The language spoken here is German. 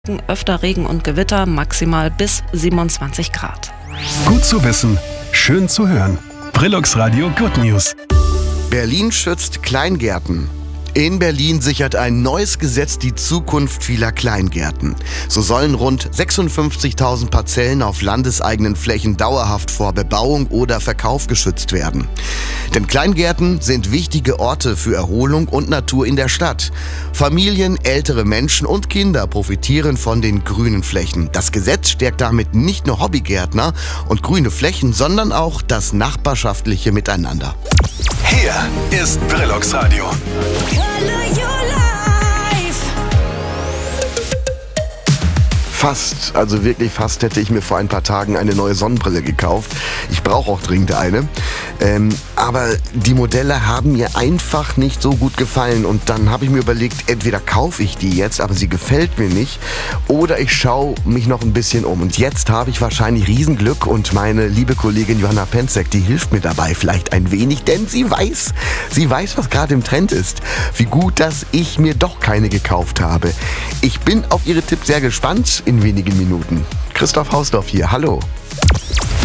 Öfter Regen und Gewitter, maximal bis 27 Grad. Gut zu wissen, schön zu hören. Brillux Radio Good News. Berlin schützt Kleingärten. In Berlin sichert ein neues Gesetz die Zukunft vieler Kleingärten. So sollen rund 56.000 Parzellen auf landeseigenen Flächen dauerhaft vor Bebauung oder Verkauf geschützt werden. Denn Kleingärten sind wichtige Orte für Erholung und Natur in der Stadt. Familien, ältere Menschen und Kinder profitieren von den grünen Flächen. Das Gesetz stärkt damit nicht nur Hobbygärtner und grüne Flächen, sondern auch das nachbarschaftliche Miteinander. Hier ist Brillux Radio. Fast, also wirklich fast hätte ich mir vor ein paar Tagen eine neue Sonnenbrille gekauft. Ich brauche auch dringend eine. Aber die Modelle haben mir einfach nicht so gut gefallen. Und dann habe ich mir überlegt, entweder kaufe ich die jetzt, aber sie gefällt mir nicht, oder ich schaue mich noch ein bisschen um. Und jetzt habe ich wahrscheinlich Riesenglück und meine liebe Kollegin Johanna Penzek, die hilft mir dabei vielleicht ein wenig, denn sie weiß, was gerade im Trend ist. Wie gut, dass ich mir doch keine gekauft habe. Ich bin auf ihre Tipps sehr gespannt in wenigen Minuten. Christoph Hausdorf hier, hallo.